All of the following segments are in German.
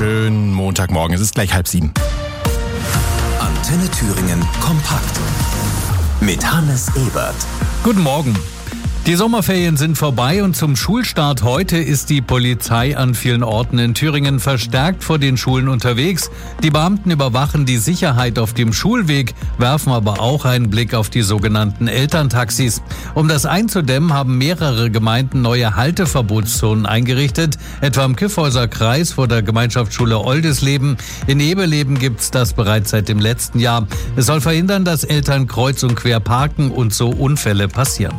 schönen Montagmorgen. Es ist gleich 6:30. Antenne Thüringen kompakt mit Hannes Ebert. Guten Morgen. Die Sommerferien sind vorbei und zum Schulstart heute ist die Polizei an vielen Orten in Thüringen verstärkt vor den Schulen unterwegs. Die Beamten überwachen die Sicherheit auf dem Schulweg, werfen aber auch einen Blick auf die sogenannten Elterntaxis. Um das einzudämmen, haben mehrere Gemeinden neue Halteverbotszonen eingerichtet, etwa im Kyffhäuser Kreis vor der Gemeinschaftsschule Oldisleben. In Ebeleben gibt's das bereits seit dem letzten Jahr. Es soll verhindern, dass Eltern kreuz und quer parken und so Unfälle passieren.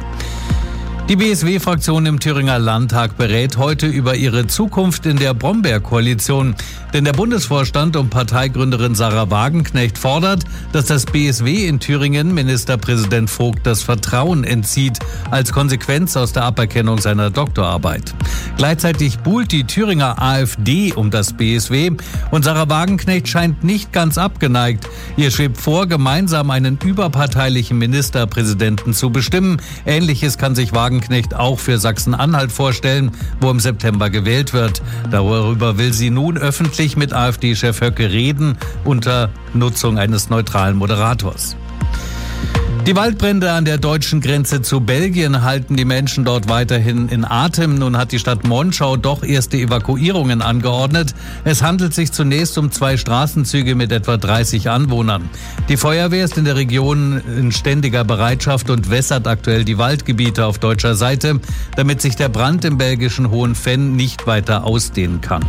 Die BSW-Fraktion im Thüringer Landtag berät heute über ihre Zukunft in der Brombeer-Koalition. Denn der Bundesvorstand und Parteigründerin Sarah Wagenknecht fordert, dass das BSW in Thüringen Ministerpräsident Vogt das Vertrauen entzieht, als Konsequenz aus der Aberkennung seiner Doktorarbeit. Gleichzeitig buhlt die Thüringer AfD um das BSW und Sarah Wagenknecht scheint nicht ganz abgeneigt. Ihr schwebt vor, gemeinsam einen überparteilichen Ministerpräsidenten zu bestimmen. Ähnliches kann sich Wagenknecht auch für Sachsen-Anhalt vorstellen, wo im September gewählt wird. Darüber will sie nun öffentlich mit AfD-Chef Höcke reden, unter Nutzung eines neutralen Moderators. Die Waldbrände an der deutschen Grenze zu Belgien halten die Menschen dort weiterhin in Atem. Nun hat die Stadt Monschau doch erste Evakuierungen angeordnet. Es handelt sich zunächst um 2 Straßenzüge mit etwa 30 Anwohnern. Die Feuerwehr ist in der Region in ständiger Bereitschaft und wässert aktuell die Waldgebiete auf deutscher Seite, damit sich der Brand im belgischen Hohenfenn nicht weiter ausdehnen kann.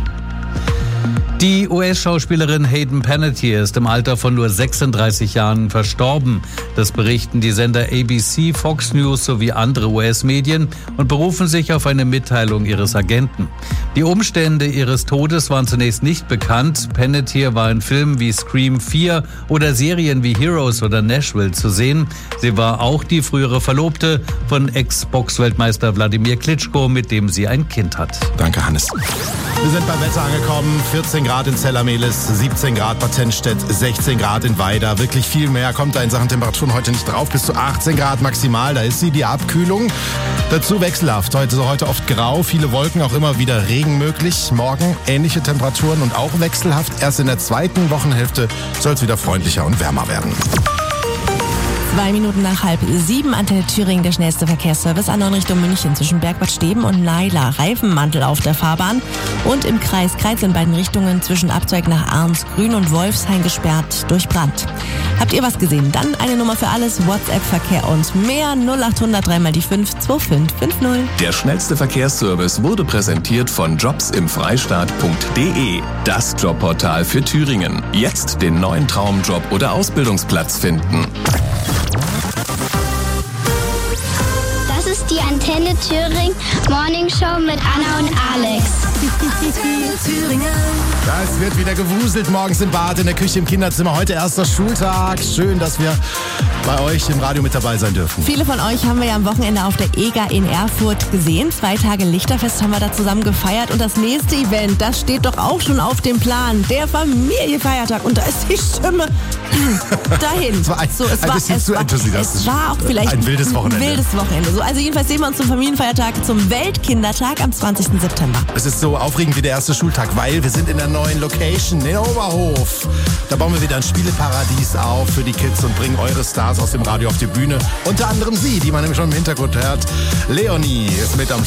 Die US-Schauspielerin Hayden Panettiere ist im Alter von nur 36 Jahren verstorben. Das berichten die Sender ABC, Fox News sowie andere US-Medien und berufen sich auf eine Mitteilung ihres Agenten. Die Umstände ihres Todes waren zunächst nicht bekannt. Panettiere war in Filmen wie Scream 4 oder Serien wie Heroes oder Nashville zu sehen. Sie war auch die frühere Verlobte von Ex-Box-Weltmeister Wladimir Klitschko, mit dem sie ein Kind hat. Danke, Hannes. Wir sind beim Wetter angekommen. 14 Grad in Zell-am-Ehlis, 17 Grad Bad Tennstedt, 16 Grad in Weida. Wirklich viel mehr kommt da in Sachen Temperaturen heute nicht drauf. Bis zu 18 Grad maximal, da ist sie, die Abkühlung. Dazu wechselhaft. Heute oft grau, viele Wolken, auch immer wieder Regen möglich. Morgen ähnliche Temperaturen und auch wechselhaft. Erst in der zweiten Wochenhälfte soll es wieder freundlicher und wärmer werden. 2 Minuten nach 6:30, Antenne Thüringen, der schnellste Verkehrsservice an und Richtung München zwischen Bergbad Steben und Leila. Reifenmantel auf der Fahrbahn und im Kreis Kreiz in beiden Richtungen zwischen Abzweig nach Arnsgrün und Wolfshain gesperrt durch Brand. Habt ihr was gesehen? Dann eine Nummer für alles, WhatsApp-Verkehr und mehr 0800 3 mal die 5 2550. Der schnellste Verkehrsservice wurde präsentiert von jobsimfreistaat.de, das Jobportal für Thüringen. Jetzt den neuen Traumjob oder Ausbildungsplatz finden. Das ist die Antenne Thüringen Morning Show mit Anna und Alex. Ja, es wird wieder gewuselt morgens im Bad, in der Küche, im Kinderzimmer. Heute erster Schultag. Schön, dass wir bei euch im Radio mit dabei sein dürfen. Viele von euch haben wir ja am Wochenende auf der EGA in Erfurt gesehen. 2 Tage Lichterfest haben wir da zusammen gefeiert. Und das nächste Event, das steht doch auch schon auf dem Plan. Der Familienfeiertag. Und da ist die Stimme dahin. Es war ein bisschen zu enthusiastisch. Es war auch vielleicht ein wildes Wochenende. So, also jedenfalls sehen wir uns zum Familienfeiertag, zum Weltkindertag am 20. September. Es ist so aufregend wie der erste Schultag, weil wir sind in der neuen Location in Oberhof. Da bauen wir wieder ein Spieleparadies auf für die Kids und bringen eure Stars aus dem Radio auf die Bühne. Unter anderem sie, die man nämlich schon im Hintergrund hört. Leonie ist mit am